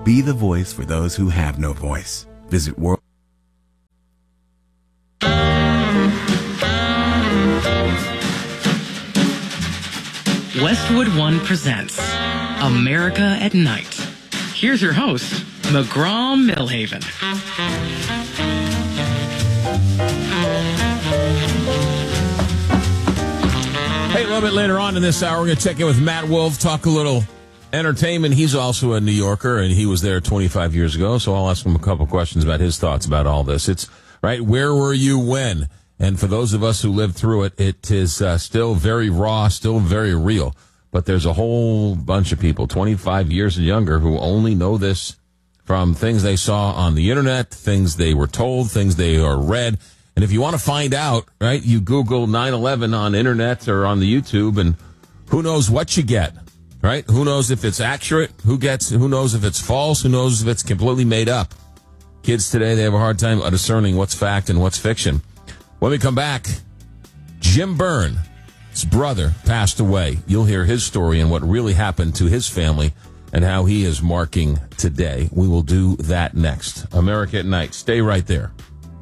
Be the voice for those who have no voice. Visit World. Westwood One presents America at Night. Here's your host, McGraw-Milhaven. Hey, a little bit later on in this hour, we're going to check in with Matt Wolf, talk a little entertainment. He's also a New Yorker, and he was there 25 years ago, so I'll ask him a couple questions about his thoughts about all this. It's, right, where were you when? And for those of us who lived through it, it is still very raw, still very real. But there's a whole bunch of people, 25 years and younger, who only know this from things they saw on the internet, things they were told, things they read. And if you want to find out, right, you Google 9/11 on internet or on the YouTube, and who knows what you get, right? Who knows if it's accurate? Who knows if it's false? Who knows if it's completely made up? Kids today, they have a hard time discerning what's fact and what's fiction. When we come back, Jim Byrne, his brother, passed away. You'll hear his story and what really happened to his family and how he is marking today. We will do that next. America at Night. Stay right there.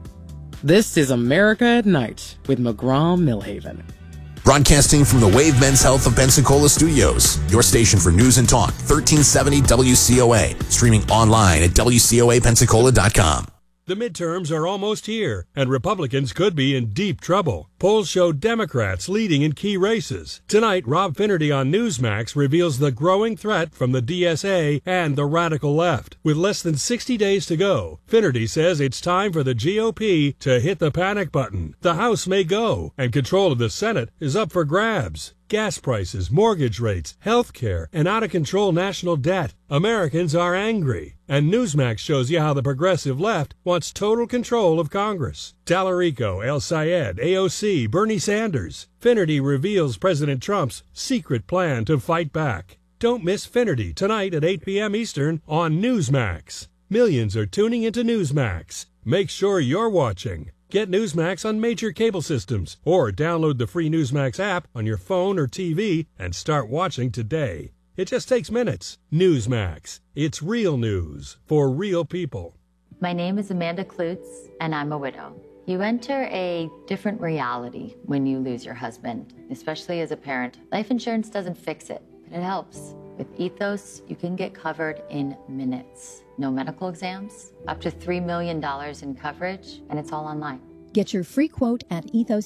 This is America at Night with McGraw-Milhaven. Broadcasting from the Wave Men's Health of Pensacola Studios, your station for news and talk, 1370 WCOA. Streaming online at WCOAPensacola.com. The midterms are almost here, and Republicans could be in deep trouble. Polls show Democrats leading in key races. Tonight, Rob Finnerty on Newsmax reveals the growing threat from the DSA and the radical left. With less than 60 days to go, Finnerty says it's time for the GOP to hit the panic button. The House may go, and control of the Senate is up for grabs. Gas prices, mortgage rates, health care, and out-of-control national debt. Americans are angry. And Newsmax shows you how the progressive left wants total control of Congress. Tallarico, El Sayed, AOC, Bernie Sanders. Finnerty reveals President Trump's secret plan to fight back. Don't miss Finnerty tonight at 8 p.m. Eastern on Newsmax. Millions are tuning into Newsmax. Make sure you're watching. Get Newsmax on major cable systems or download the free Newsmax app on your phone or TV and start watching today. It just takes minutes. Newsmax. It's real news for real people. My name is Amanda Klutz, and I'm a widow. You enter a different reality when you lose your husband, especially as a parent. Life insurance doesn't fix it, but it helps. With Ethos, you can get covered in minutes. No medical exams, up to $3 million in coverage, and it's all online. Get your free quote at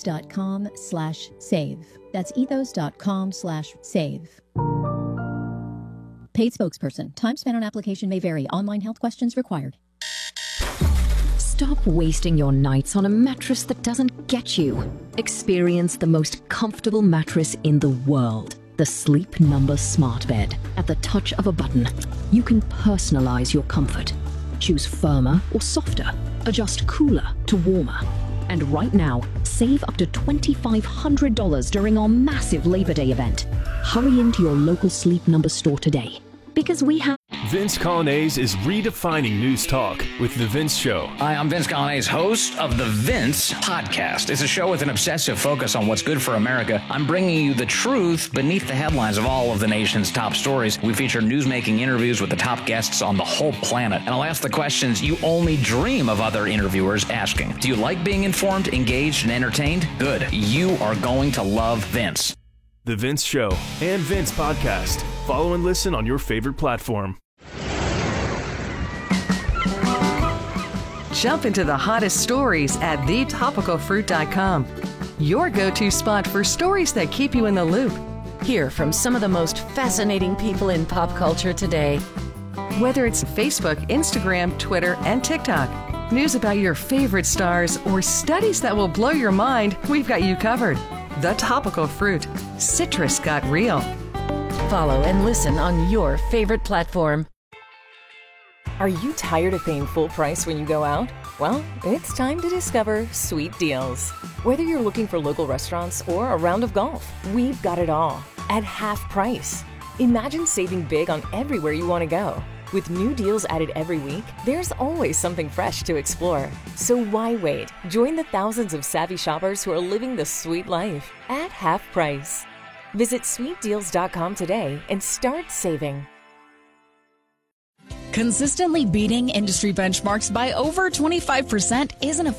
ethos.com/save. That's ethos.com/save. Paid spokesperson. Time spent on application may vary. Online health questions required. Stop wasting your nights on a mattress that doesn't get you. Experience the most comfortable mattress in the world. The Sleep Number Smart Bed. At the touch of a button, you can personalize your comfort. Choose firmer or softer. Adjust cooler to warmer. And right now, save up to $2,500 during our massive Labor Day event. Hurry into your local Sleep Number store today. Because we have... Vince Coglianese is redefining news talk with The Vince Show. Hi, I'm Vince Coglianese, host of The Vince Podcast. It's a show with an obsessive focus on what's good for America. I'm bringing you the truth beneath the headlines of all of the nation's top stories. We feature newsmaking interviews with the top guests on the whole planet. And I'll ask the questions you only dream of other interviewers asking. Do you like being informed, engaged, and entertained? Good. You are going to love Vince. The Vince Show and Vince Podcast. Follow and listen on your favorite platform. Jump into the hottest stories at thetopicalfruit.com. Your go-to spot for stories that keep you in the loop. Hear from some of the most fascinating people in pop culture today. Whether it's Facebook, Instagram, Twitter, and TikTok, news about your favorite stars, or studies that will blow your mind, we've got you covered. The Topical Fruit. Citrus got real. Follow and listen on your favorite platform. Are you tired of paying full price when you go out? Well, it's time to discover Sweet Deals. Whether you're looking for local restaurants or a round of golf, we've got it all at half price. Imagine saving big on everywhere you want to go. With new deals added every week, there's always something fresh to explore. So why wait? Join the thousands of savvy shoppers who are living the sweet life at half price. Visit sweetdeals.com today and start saving. Consistently beating industry benchmarks by over 25% isn't a